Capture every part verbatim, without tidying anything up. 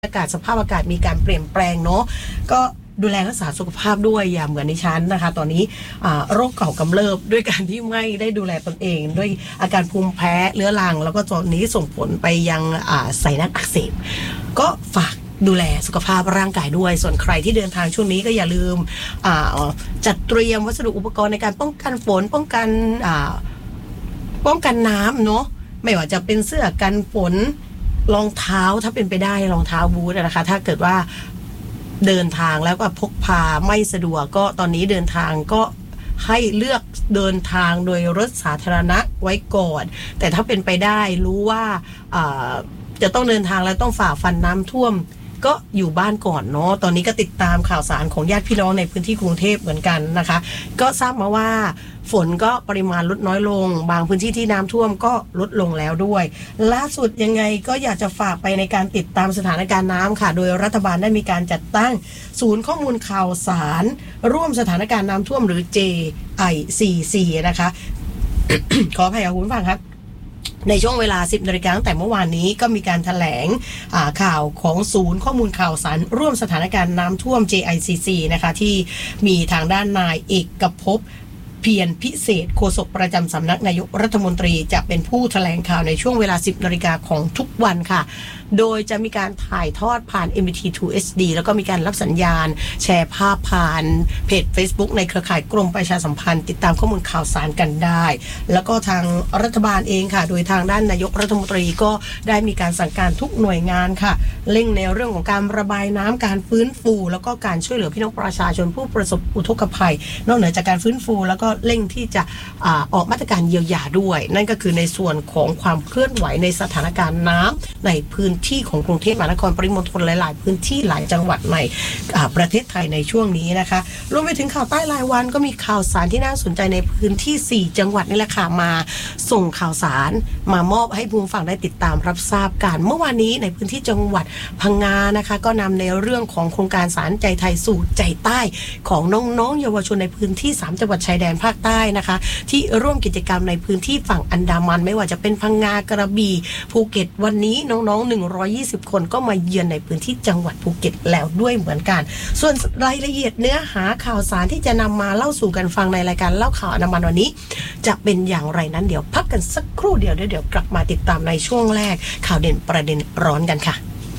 อากาศสภาพอากาศมีการเปลี่ยนแปลงเนาะก็ดูแลรักษาสุขภาพด้วยอย่าเหมือนในชั้นนะคะตอนนี้โรคเก่ากำเริบด้วยการที่ไม่ได้ดูแลตนเองด้วยอาการภูมิแพ้เรื้อรังแล้วก็ตอนนี้ส่งผลไปยังไซนัสอักเสบก็ฝากดูแลสุขภาพร่างกายด้วยส่วนใครที่เดินทางช่วงนี้ก็อย่าลืมจัดเตรียมวัสดุอุปกรณ์ในการป้องกันฝนป้องกันป้องกันน้ำเนาะไม่ว่าจะเป็นเสื้อกันฝนรองเท้าถ้าเป็นไปได้รองเท้าบูทนะคะถ้าเกิดว่าเดินทางแล้วก็พกพาไม่สะดวกก็ตอนนี้เดินทางก็ให้เลือกเดินทางโดยรถสาธารณะไว้ก่อนแต่ถ้าเป็นไปได้รู้ว่าจะต้องเดินทางแล้วต้องฝ่าฟันน้ำท่วมก็อยู่บ้านก่อนเนาะตอนนี้ก็ติดตามข่าวสารของญาติพี่น้องในพื้นที่กรุงเทพเหมือนกันนะคะก็ทราบมาว่าฝนก็ปริมาณลดน้อยลงบางพื้นที่ที่น้ำท่วมก็ลดลงแล้วด้วยล่าสุดยังไงก็อยากจะฝากไปในการติดตามสถานการณ์น้ำค่ะโดยรัฐบาลได้มีการจัดตั้งศูนย์ข้อมูลข่าวสารร่วมสถานการณ์น้ำท่วมหรือ เจ ไอ ซี ซี นะคะ ขออภัยคุณผู้ฟังครับในช่วงเวลา สิบนาฬิกาตั้งแต่เมื่อวานนี้ก็มีการแถลงข่าวของศูนย์ข้อมูลข่าวสารร่วมสถานการณ์น้ำท่วม เจ ไอ ซี ซี นะคะที่มีทางด้านนายเอกภพเพียรพิเศษโฆษกประจำสำนักนายกรัฐมนตรีจะเป็นผู้แถลงข่าวในช่วงเวลา สิบนาฬิกาของทุกวันค่ะโดยจะมีการถ่ายทอดผ่าน เอ็ม บี ที ทู เอช ดี แล้วก็มีการรับสัญญาณแชร์ภาพผ่านเพจ Facebook ในเครือข่ายกรมประชาสัมพันธ์ติดตามข้อมูลข่าวสารกันได้แล้วก็ทางรัฐบาลเองค่ะโดยทางด้านนายกรัฐมนตรีก็ได้มีการสั่งการทุกหน่วยงานค่ะเร่งในเรื่องของการระบายน้ำการฟื้นฟูแล้วก็การช่วยเหลือพี่น้องประชาชนผู้ประสบอุทกภัยนอกเหนือจากการฟื้นฟูแล้วก็เร่งที่จะอ่าออกมาตรการเยียวยาด้วยนั่นก็คือในส่วนของความเคลื่อนไหวในสถานการณ์น้ำในพื้นที่ของกรุงเทพมหานครปริมณฑลหลายๆพื้นที่หลายจังหวัดในประเทศไทยในช่วงนี้นะคะรวมไปถึงข่าวใต้รายวันก็มีข่าวสารที่น่าสนใจในพื้นที่สี่จังหวัดนี่แหละค่ะมาส่งข่าวสารมามอบให้ผู้ฟังได้ติดตามรับทราบกันเมื่อวานนี้ในพื้นที่จังหวัดพังงานะคะก็นำในเรื่องของโครงการสารใจไทยสู่ใจใต้ของน้องๆเยาวชนในพื้นที่สามจังหวัดชายแดนภาคใต้นะคะที่ร่วมกิจกรรมในพื้นที่ฝั่งอันดามันไม่ว่าจะเป็นพังงากระบี่ภูเก็ตวันนี้น้องๆหนึ่งร้อยยี่สิบคนก็มาเยือนในพื้นที่จังหวัดภูเก็ตแล้วด้วยเหมือนกันส่วนรายละเอียดเนื้อหาข่าวสารที่จะนำมาเล่าสู่กันฟังในรายการเล่าข่าวอันดามันวันนี้จะเป็นอย่างไรนั้นเดี๋ยวพักกันสักครู่เดียวเดี๋ยวกลับมาติดตามในช่วงแรกข่าวเด่นประเด็นร้อนกันค่ะ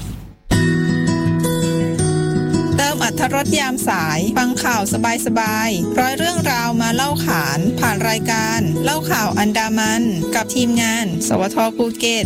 เติมอรรถรสยามสายฟังข่าวสบายๆร้อยเรื่องราวมาเล่าขานผ่านรายการเล่าข่าวอันดามันกับทีมงานสวท.ภูเก็ต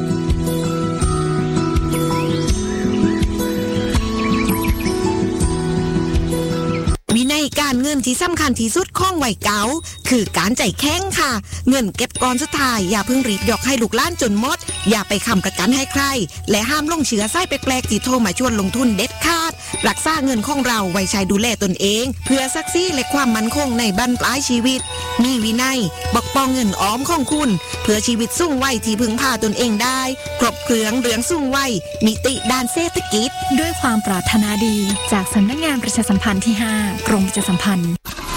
วินัยการเงินที่สำคัญที่สุดของวัยเก๋าคือการใจแข็งค่ะเงินเก็บก่อนสุดท้ายอย่าเพิ่งรีบยกให้ลูกหลานจนหมดอย่าไปค้ำประกันให้ใครและห้ามลงเชื่อไส้แปลกๆที่โทรมาชวนลงทุนเด็ดขาดรักษาเงินของเราไว้ใช้ดูแลตนเองเพื่อศักดิ์ศรีและความมั่นคงในบรรปลายชีวิตมีวินัยปกป้องเงินออมของคุณเพื่อชีวิตสูงวัยที่พึ่งพาตนเองได้ครบเครื่องเรื่องสูงวัยมิติด้านเศรษฐกิจด้วยความปรารถนาดีจากสำนักงานประชาสัมพันธ์ที่ห้ากรมประชาสัมพันธ์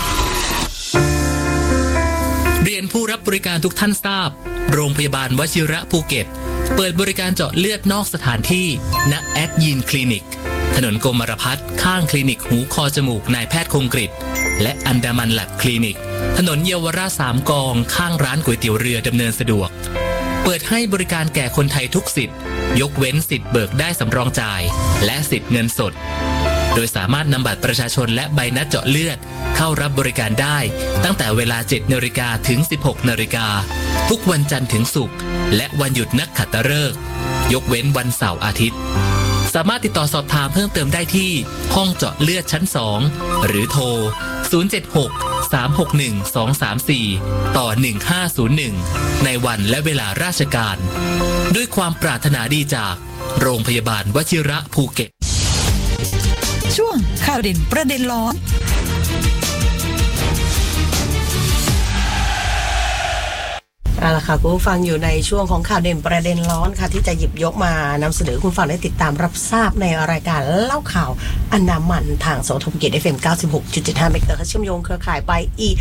เรียนผู้รับบริการทุกท่านทราบโรงพยาบาลวชิระภูเก็ตเปิดบริการเจาะเลือดนอกสถานที่ณแอดยีนคลินิกถนนกรมรพัฒน์ข้างคลินิกหูคอจมูกนายแพทย์คงกฤษและอันดามันแลบคลินิกถนนเยาวราชสามกองข้างร้านก๋วยเตี๋ยวเรือดำเนินสะดวกเปิดให้บริการแก่คนไทยทุกสิทธิ์ยกเว้นสิทธิ์เบิกได้สำรองจ่ายและสิทธิ์เงินสดโดยสามารถนำบัตรประชาชนและใบนัดเจาะเลือดเข้ารับบริการได้ตั้งแต่เวลา เจ็ดนาฬิกา ถึง สิบหกนาฬิกาทุกวันจันทร์ถึงศุกร์และวันหยุดนักขัตฤกษ์ยกเว้นวันเสาร์อาทิตย์สามารถติดต่อสอบถามเพิ่มเติมได้ที่ห้องเจาะเลือดชั้นสองหรือโทรศูนย์ เจ็ด หก สาม หก หนึ่ง สอง สาม สี่ต่อหนึ่งห้าศูนย์หนึ่งในวันและเวลาราชการด้วยความปรารถนาดีจากโรงพยาบาลวชิระภูเก็ตช่วงข่าวเด่นประเด็นร้อนเอาล่ะค่ะคุณผู้ฟังอยู่ในช่วงของข่าวเด่นประเด็นร้อนค่ะที่จะหยิบยกมานำเสนอคุณฟังได้ติดตามรับทราบในรายการเล่าข่าวอันดามันทางสทภูเก็ต เอฟ เอ็ม เก้าสิบหกจุดเจ็ดห้า เมกะเฮิรตซ์เชื่อมโยงเครือข่ายไปอีก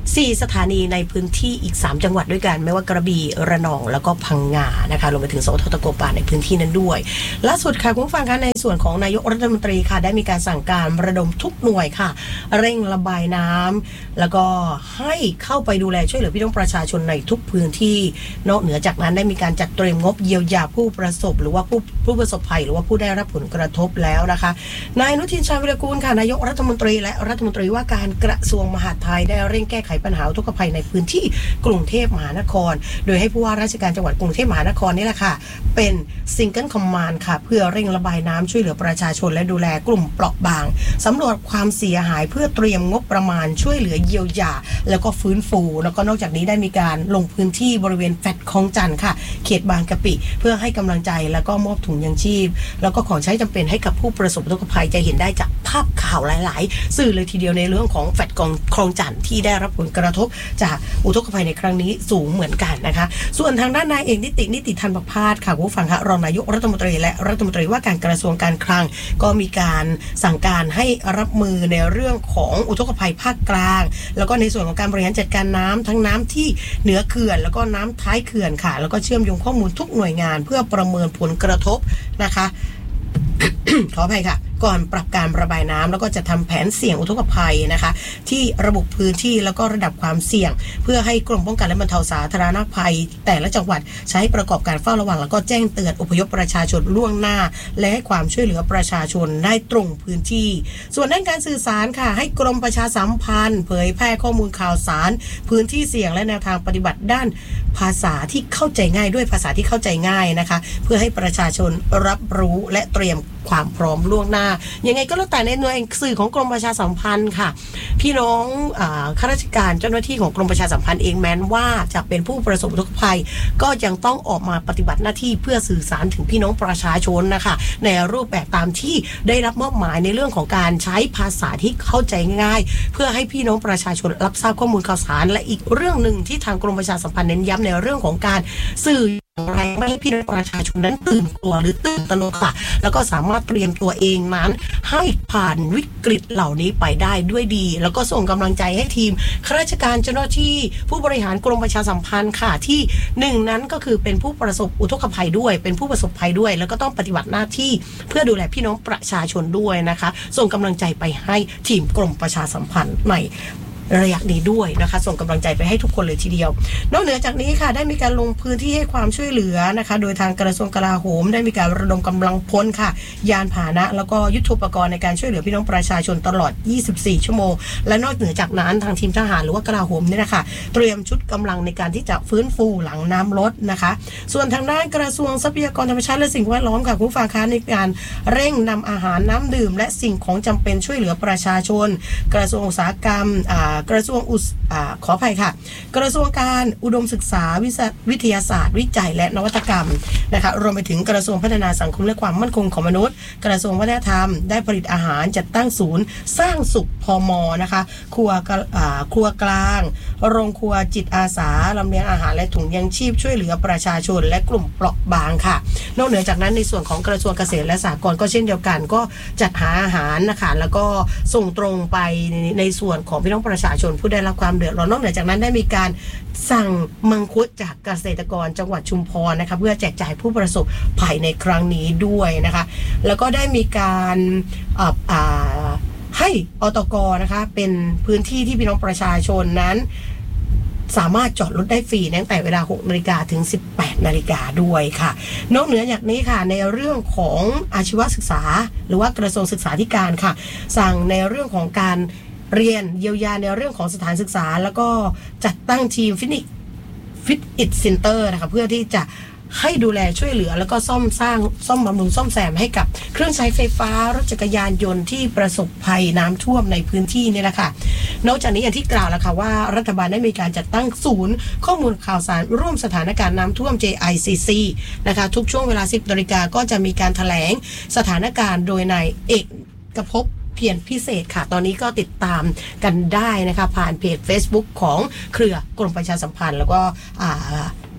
สี่สถานีในพื้นที่อีกสามจังหวัดด้วยกันไม่ว่ากระบี่ระนองแล้วก็พังงานะคะรวมไปถึงสวทตะโกป่าในพื้นที่นั้นด้วยล่าสุดค่ะคุณผู้ฟังคะในส่วนของนายกรัฐมนตรีค่ะได้มีการสั่งการระดมทุกหน่วยค่ะเร่งระบายน้ำแล้วก็ให้เข้าไปดูแลช่วยเหลือพี่น้องประชาชนในทุกพื้นที่นอกเหนือจากนั้นได้มีการจัดเตรียมงบเยียวยาผู้ประสบหรือว่าผู้ผู้ประสบภัยหรือว่าผู้ได้รับผลกระทบแล้วนะคะนายอนุทินชาญวิรากูลค่ะนายกรัฐมนตรีและรัฐมนตรีว่าการกระทรวงมหาดไทยได้เร่งแก้ไขปัญหาอุทกภัยในพื้นที่กรุงเทพมหานครโดยให้ผู้ว่าราชการจังหวัดกรุงเทพมหานครนี่แหละค่ะเป็นซิงเกิลคอมมานด์ค่ะเพื่อเร่งระบายน้ำช่วยเหลือประชาชนและดูแลกลุ่มเปราะบางสำรวจความเสียหายเพื่อเตรียมงบประมาณช่วยเหลือเยียวยาแล้วก็ฟื้นฟูแล้วก็นอกจากนี้ได้มีการลงพื้นที่บริเวณแฟลตคลองจันทร์ค่ะเขตบางกะปิเพื่อให้กำลังใจแล้วก็มอบถุงยังชีพแล้วก็ของใช้จำเป็นให้กับผู้ประสบอุทกภัยจะเห็นได้จากภาพข่าวหลายๆสื่อเลยทีเดียวในเรื่องของแฟลตคลองจันทร์ที่ได้รับผลกระทบจากอุทกภัยในครั้งนี้สูงเหมือนกันนะคะส่วนทางด้านนายเอกนิตินิติธันประภาสค่ะผู้ฟังคะรองนายกรัฐมนตรีและรัฐมนตรีว่าการกระทรวงการคลังก็มีการสั่งการให้รับมือในเรื่องของอุทกภัยภาคกลางแล้วก็ในส่วนของการบริหารจัดการน้ำทั้งน้ำที่เหนือเขื่อนแล้วก็น้ำท้ายเขื่อนค่ะแล้วก็เชื่อมโยงข้อมูลทุกหน่วยงานเพื่อประเมินผลกระทบนะคะ ขออภัยค่ะก่อนปรับการระบายน้ำแล้วก็จะทำแผนเสี่ยงอุทกภัยนะคะที่ระบุพื้นที่แล้วก็ระดับความเสี่ยงเพื่อให้กรมป้องกันและบรรเทาสาธารณภัยแต่ละจังหวัดใช้ประกอบการเฝ้าระวังแล้วก็แจ้งเตือนอพยพประชาชนล่วงหน้าและให้ความช่วยเหลือประชาชนได้ตรงพื้นที่ส่วนด้านการสื่อสารค่ะให้กรมประชาสัมพันธ์เผยแพร่ข้อมูลข่าวสารพื้นที่เสี่ยงและแนวทางปฏิบัติด้านภาษาที่เข้าใจง่ายด้วยภาษาที่เข้าใจง่ายนะคะเพื่อให้ประชาชนรับรู้และเตรียมความพร้อมล่วงหน้ายังไงก็แล้วแต่ในหน่วยสื่อของกรมประชาสัมพันธ์ค่ะพี่น้องอ่าข้าราชการเจ้าหน้าที่ของกรมประชาสัมพันธ์เองแม้ว่าจะเป็นผู้ประสบอุทกภัยก็ยังต้องออกมาปฏิบัติหน้าที่เพื่อสื่อสารถึงพี่น้องประชาชนนะคะในรูปแบบตามที่ได้รับมอบหมายในเรื่องของการใช้ภาษาที่เข้าใจง่ายเพื่อให้พี่น้องประชาชนรับทราบข้อมูลข่าวสารและอีกเรื่องหนึ่งที่ทางกรมประชาสัมพันธ์เน้นย้ำในเรื่องของการสื่ออะไรไม่ให้พี่น้องประชาชนนั้นตื่นตัวหรือตื่นตระหนกค่ะแล้วก็สามารถเตรียมตัวเองนั้นให้ผ่านวิกฤตเหล่านี้ไปได้ด้วยดีแล้วก็ส่งกำลังใจให้ทีมข้าราชการเจ้าหน้าที่ผู้บริหารกรมประชาสัมพันธ์ค่ะที่หนึ่งนั้นก็คือเป็นผู้ประสบอุทกภัยด้วยเป็นผู้ประสบภัยด้วยแล้วก็ต้องปฏิบัติหน้าที่เพื่อดูแลพี่น้องประชาชนด้วยนะคะส่งกำลังใจไปให้ทีมกรมประชาสัมพันธ์ในระยะนี้ด้วยนะคะส่งกำลังใจไปให้ทุกคนเลยทีเดียวนอกเหนือจากนี้ค่ะได้มีการลงพื้นที่ให้ความช่วยเหลือนะคะโดยทางกระทรวงกลาโหมได้มีการระดมกำลังพลค่ะยานพาหนะแล้วก็ยุทโธปกรณ์ในการช่วยเหลือพี่น้องประชาชนตลอดยี่สิบสี่ชั่วโมงและนอกเหนือจากนั้นทางทีมทหารหรือว่ากลาโหมนี่นะคะเตรียมชุดกำลังในการที่จะฟื้นฟูหลังน้ำลดนะคะส่วนทางด้านกระทรวงทรัพยากรธรรมชาติและสิ่งแวดล้อมค่ะผู้ฟังคะในการเร่งนำอาหารน้ำดื่มและสิ่งของจำเป็นช่วยเหลือประชาชนกระทรวงอุตสาหกรรมอ่ากระทรวงอุตอ่าขออภัยค่ะกระทรวงการอุดมศึกษาวิทยาศาสตร์วิจัยและนวัตกรรมนะคะรวมไปถึงกระทรวงพัฒนาสังคมและความมั่นคงของมนุษย์กระทรวงวัฒนธรรมได้ผลิตอาหารจัดตั้งศูนย์สร้างสุขพมนะคะครัวอ่าครัวกลางโรงครัวจิตอาสาลำเลียงอาหารและถุงยังชีพช่วยเหลือประชาชนและกลุ่มเปราะบางค่ะนอกเหนือจากนั้นในส่วนของกระทรวงเกษตรและสหกรณ์ก็เช่นเดียวกันก็จัดหาอาหารนะคะแล้วก็ส่งตรงไปในในส่วนของพี่น้องประชาชนผู้ได้รับความเดือดร้อนนอกเหนือจากนั้นได้มีการสั่งมังคุดจากเกษตรกรจังหวัดชุมพรนะคะเพื่อแจกจ่ายผู้ประสบภัยในครั้งนี้ด้วยนะคะแล้วก็ได้มีการอ่าอ่าให้อตกนะคะเป็นพื้นที่ที่พี่น้องประชาชนนั้นสามารถจอดรถได้ฟรีตั้งแต่เวลาหกนาฬิกาถึงสิบแปดนาฬิกาด้วยค่ะนอกเหนือจากนี้ค่ะในเรื่องของอาชีวศึกษาหรือว่ากระทรวงศึกษาธิการค่ะสั่งในเรื่องของการเรียนเยียวยาในเรื่องของสถานศึกษาแล้วก็จัดตั้งทีมฟินิกฟิตอิทเซ็นเตอร์นะคะเพื่อที่จะให้ดูแลช่วยเหลือแล้วก็ซ่อมสร้างซ่อมบำรุงซ่อมแซมให้กับเครื่องใช้ไฟฟ้ารถจักรยานยนต์ที่ประสบภัยน้ำท่วมในพื้นที่นี่แหละค่ะนอกจากนี้อย่างที่กล่าวแล้วค่ะว่ารัฐบาลได้มีการจัดตั้งศูนย์ข้อมูลข่าวสารร่วมสถานการณ์น้ำท่วม เจ ไอ ซี ซี นะคะทุกช่วงเวลา สิบนาฬิกาก็จะมีการแถลงสถานการณ์โดยนายเอกกภพเพียรพิเศษค่ะตอนนี้ก็ติดตามกันได้นะคะผ่านเพจ Facebook ของเครือกรมประชาสัมพันธ์แล้วก็อ่า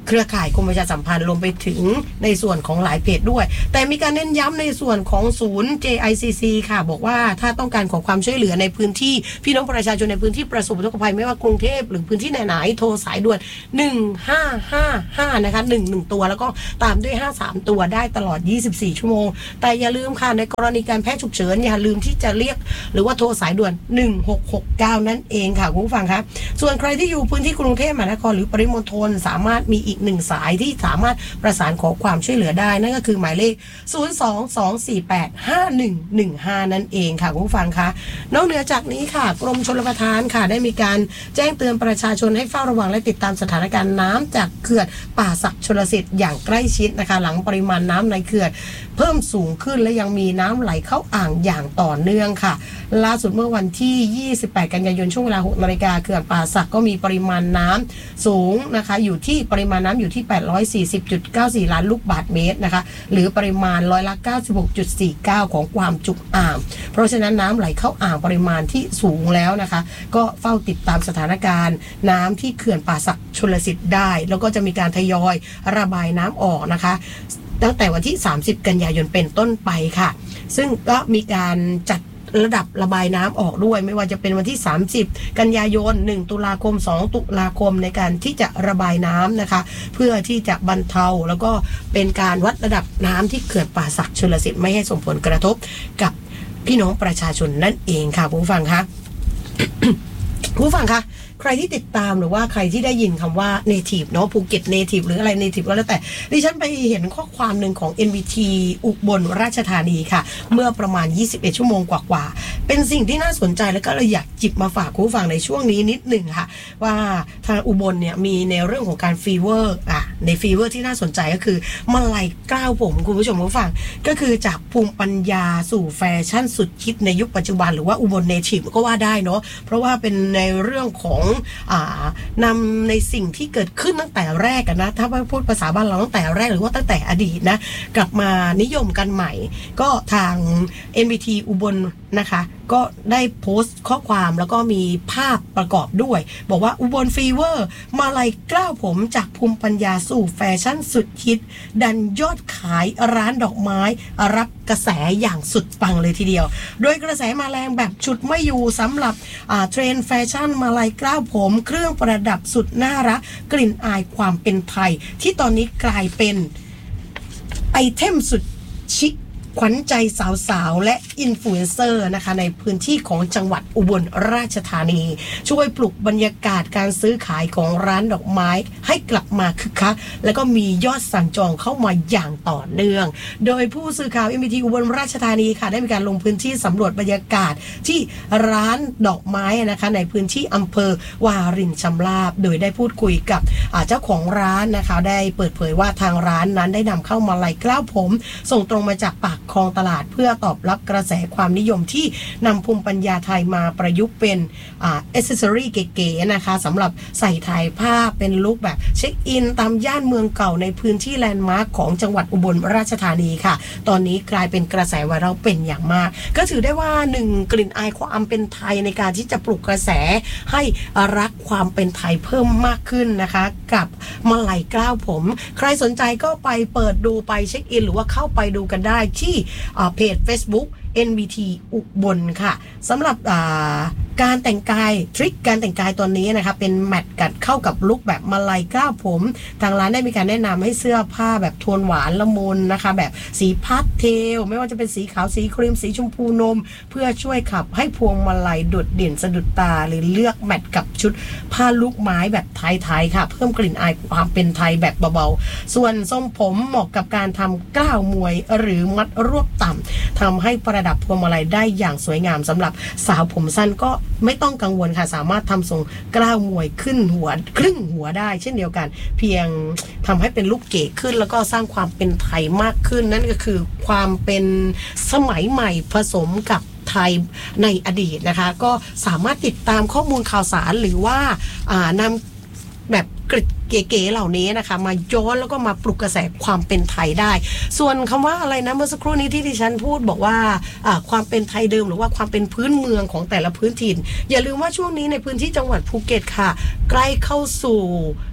เครือข่ายกรมประชาสัมพันธ์รวมไปถึงในส่วนของหลายเพจด้วยแต่มีการเน้นย้ำในส่วนของศูนย์ เจ ไอ ซี ซี ค่ะบอกว่าถ้าต้องการขอความช่วยเหลือในพื้นที่พี่น้องประชาชนในพื้นที่ประสบอุทกภัยไม่ว่ากรุงเทพหรือพื้นที่ไหนๆโทรสายด่วนหนึ่งห้าห้าห้านะคะหนึ่ง หนึ่งตัวแล้วก็ตามด้วยห้าสามตัวได้ตลอดยี่สิบสี่ชั่วโมงแต่อย่าลืมค่ะในกรณีการแพทย์ฉุกเฉินอย่าลืมที่จะเรียกหรือว่าโทรสายด่วนหนึ่งหกหกเก้านั่นเองค่ะคุณผู้ฟังครับส่วนใครที่อยู่พื้นที่กรุงเทพมหานครหรือปริมณฑลสามารถมีอีกหนึ่งสายที่สามารถประสานขอความช่วยเหลือได้นั่นก็คือหมายเลขศูนย์ สอง สอง สี่ แปด ห้า หนึ่ง หนึ่ง ห้านั่นเองค่ะคุณผู้ฟังคะนอกเหนือจากนี้ค่ะกรมชลประทานค่ะได้มีการแจ้งเตือนประชาชนให้เฝ้าระวังและติดตามสถานการณ์น้ำจากเขื่อนป่าสักชลสิทธิ์อย่างใกล้ชิดนะคะหลังปริมาณน้ำในเขื่อนเพิ่มสูงขึ้นและยังมีน้ำไหลเข้าอ่างอย่างต่อเนื่องค่ะล่าสุดเมื่อวันที่ยี่สิบแปดกันยายนช่วงเวลาหกนาฬิกาเขื่อนป่าสักก็มีปริมาณน้ำสูงนะคะอยู่ที่ปริมาณน้ำอยู่ที่ แปดร้อยสี่สิบจุดเก้าสี่ ล้านลูกบาศก์เมตรนะคะหรือปริมาณร้อยละ เก้าสิบหกจุดสี่เก้า ของความจุอ่างเพราะฉะนั้นน้ำไหลเข้าอ่างปริมาณที่สูงแล้วนะคะก็เฝ้าติดตามสถานการณ์น้ำที่เขื่อนป่าสักชลสิทธิ์ได้แล้วก็จะมีการทยอยระบายน้ำออกนะคะตั้งแต่วันที่สามสิบกันยายนเป็นต้นไปค่ะซึ่งก็มีการจัดระดับระบายน้ำออกด้วยไม่ว่าจะเป็นวันที่สามสิบกันยายนหนึ่งตุลาคมสองตุลาคมในการที่จะระบายน้ำนะคะเพื่อที่จะบรรเทาแล้วก็เป็นการวัดระดับน้ำที่เขื่อนป่าสักชลสิทธิ์ไม่ให้ส่งผลกระทบกับพี่น้องประชาชนนั่นเองค่ะผู้ฟังคะ ผู้ฟังคะใครที่ติดตามหรือว่าใครที่ได้ยินคำว่า native เนาะภูเก็ต native หรืออะไร native ก็แล้วแต่ดิฉันไปเห็นข้อความหนึ่งของ เอ็น วี ที อุบลราชธานีค่ะเมื่อประมาณยี่สิบเอ็ดชั่วโมงกว่าๆเป็นสิ่งที่น่าสนใจแล้วก็เลยอยากจิบมาฝากคุณผู้ฟังในช่วงนี้นิดหนึ่งค่ะว่าทางอุบลเนี่ยมีในเรื่องของการฟีเวอร์อ่ะในฟีเวอร์ที่น่าสนใจก็คือมาลัยกล้าวผมคุณผู้ชมผู้ฟังก็คือจากภูมิปัญญาสู่แฟชั่นสุดคิดในยุคปัจจุบันหรือว่าอุบล native ก็ว่าได้เนาะเพราะว่าเป็นในเรื่องของอ่านำในสิ่งที่เกิดขึ้นตั้งแต่แรกนะถ้าพูดภาษาบ้านเราตั้งแต่แรกหรือว่าตั้งแต่อดีตนะกลับมานิยมกันใหม่ก็ทาง เอ็น วี ที อุบลนะคะก็ได้โพสต์ข้อความแล้วก็มีภาพประกอบด้วยบอกว่าอุบลฟีเวอร์มาลัยกล้าวผมจากภูมิปัญญาสู่แฟชั่นสุดฮิตดันยอดขายร้านดอกไม้รับกระแสอย่างสุดปังเลยทีเดียวโดยกระแสมาแรงแบบฉุดไม่อยู่สำหรับเทรนด์แฟชั่นมาลัยกล้าวผมเครื่องประดับสุดน่ารักกลิ่นอายความเป็นไทยที่ตอนนี้กลายเป็นไอเทมสุดชิคขวัญใจสาวๆและอินฟลูเอนเซอร์นะคะในพื้นที่ของจังหวัดอุบลราชธานีช่วยปลุกบรรยากาศการซื้อขายของร้านดอกไม้ให้กลับมาคึกคักแล้วก็มียอดสั่งจองเข้ามาอย่างต่อเนื่องโดยผู้สื่อข่าว เอ็ม วี ที อุบลราชธานีค่ะได้มีการลงพื้นที่สำรวจบรรยากาศที่ร้านดอกไม้นะคะในพื้นที่อำเภอวารินชำราบโดยได้พูดคุยกับเจ้าของร้านนะคะได้เปิดเผยว่าทางร้านนั้นได้นำเข้ามาลัยกล้าวผมส่งตรงมาจากปากคลองตลาดเพื่อตอบรับกระแสความนิยมที่นำภูมิปัญญาไทยมาประยุกต์เป็นอ่าแอคเซสซอรี่เก๋ๆนะคะสำหรับใส่ถ่ายภาพเป็นลุคแบบเช็คอินตามย่านเมืองเก่าในพื้นที่แลนด์มาร์คของจังหวัดอุบลราชธานีค่ะตอนนี้กลายเป็นกระแสไวรัลเป็นอย่างมากก็ถือได้ว่าหนึ่งกลิ่นอายความเป็นไทยในการที่จะปลุกกระแสให้รักความเป็นไทยเพิ่มมากขึ้นนะคะกับมาลัยกล้าวผมใครสนใจก็ไปเปิดดูไปเช็คอินหรือว่าเข้าไปดูกันได้ที่เพจ Facebook เอ็น วี ที อุบลค่ะสำหรับการแต่งกายทริคการแต่งกายตัวนี้นะคะเป็นแมทกันเข้ากับลุคแบบมาลัยกล้าวผมทางร้านได้มีการแนะนำให้เสื้อผ้าแบบโทนหวานละมุนนะคะแบบสีพาสเทลไม่ว่าจะเป็นสีขาวสีครีมสีชมพูนมเพื่อช่วยขับให้พวงมาลัยโดดเด่นสะดุดตาหรือเลือกแมทกับชุดผ้าลูกไม้แบบไทยๆค่ะเพิ่มกลิ่นอายความเป็นไทยแบบเบาๆส่วนทรงผมเหมาะกับการทำกล้าวมวยหรือมัดรวบต่ำทำให้ประดับพวงมาลัยได้อย่างสวยงามสำหรับสาวผมสั้นก็ไม่ต้องกังวลค่ะสามารถทำทรงกล้าวมวยขึ้นหัวครึ่งหัวได้เช่นเดียวกันเพียงทำให้เป็นลุคเก๋ขึ้นแล้วก็สร้างความเป็นไทยมากขึ้นนั่นก็คือความเป็นสมัยใหม่ผสมกับไทยในอดีตนะคะก็สามารถติดตามข้อมูลข่าวสารหรือว่านำแบบกริดเก๋ๆเหล่านี้นะคะมาย้อนแล้วก็มาปลุกกระแสความเป็นไทยได้ส่วนคำว่าอะไรนะเมื่อสักครู่นี้ที่ดิฉันพูดบอกว่าความเป็นไทยเดิมหรือว่าความเป็นพื้นเมืองของแต่ละพื้นถิ่นอย่าลืมว่าช่วงนี้ในพื้นที่จังหวัดภูเก็ตค่ะใกล้เข้าสู่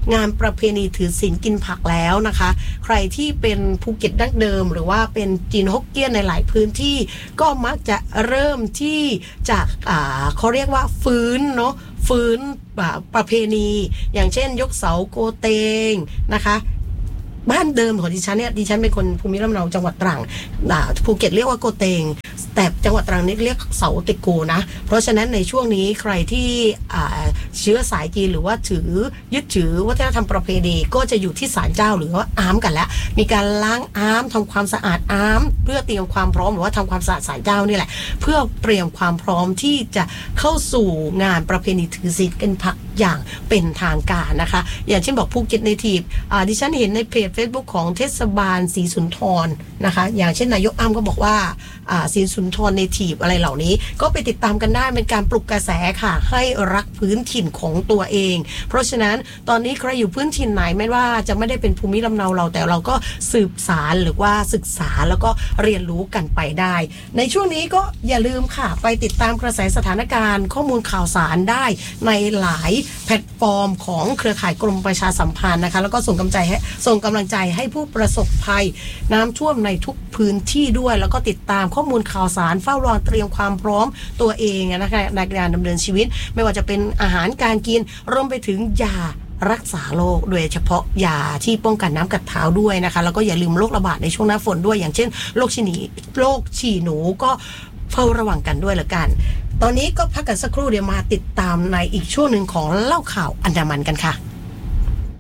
งานประเพณีถือศีลกินผักแล้วนะคะใครที่เป็นภูเก็ตดั้งเดิมหรือว่าเป็นจีนฮกเกี้ยนในหลายพื้นที่ก็มักจะเริ่มที่จากอ่าเขาเรียกว่าฟื้นเนาะฟื้นประเพณีอย่างเช่นยกเสาโกเตงนะคะบ้านเดิมของดิฉันเนี่ยดิฉันเป็นคนภูมิลำเนาจังหวัดตรังภูเก็ตเรียกว่าโกเตงแต่จังหวัดตรังนี่เรียกเสาเตโกนะเพราะฉะนั้นในช่วงนี้ใครที่เชื้อสายจีนหรือว่าถือยึดถือวัฒนธรรมประเพณีก็จะอยู่ที่ศาลเจ้าหรือว่าอามกันแล้วมีการล้างอามทำความสะอาดอามเพื่อเตรียมความพร้อมหรือว่าทำความสะอาดศาลเจ้านี่แหละเพื่อเตรียมความพร้อมที่จะเข้าสู่งานประเพณีถือศีลกินผักอย่างเป็นทางการนะคะอย่างเช่นบอกภูเก็ตเนทีฟดิฉันเห็นในเพจ Facebook ของเทศบาลศรีสุนทรนะคะอย่างเช่นนายกอ้ำก็บอกว่าศรีสุนทรเนทีฟอะไรเหล่านี้ก็ไปติดตามกันได้เป็นการปลุกกระแสค่ะให้รักพื้นถิ่นของตัวเองเพราะฉะนั้นตอนนี้ใครอยู่พื้นถิ่นไหนไม่ว่าจะไม่ได้เป็นภูมิลำเนาเราแต่เราก็สืบสารหรือว่าศึกษาแล้วก็เรียนรู้กันไปได้ในช่วงนี้ก็อย่าลืมค่ะไปติดตามกระแสสถานการณ์ข้อมูลข่าวสารได้ในหลายแพลตฟอร์มของเครือข่ายกรมประชาสัมพันธ์นะคะแล้วก็ส่งกำลังใจให้ส่งกำลังใจให้ผู้ประสบภัยน้ำท่วมในทุกพื้นที่ด้วยแล้วก็ติดตามข้อมูลข่าวสารเฝ้ารอเตรียมความพร้อมตัวเองนะคะในการดำเนินชีวิตไม่ว่าจะเป็นอาหารการกินรวมไปถึงยารักษาโรคโดยเฉพาะยาที่ป้องกันน้ำกัดเท้าด้วยนะคะแล้วก็อย่าลืมโรคระบาดในช่วงหน้าฝนด้วยอย่างเช่นโรคฉี่หนีโรคฉี่หนูก็เฝ้าระวังกันด้วยละกันตอนนี้ก็พักกันสักครู่เดี๋ยวมาติดตามในอีกช่วงหนึ่งของเล่าข่าวอันดามันกันค่ะ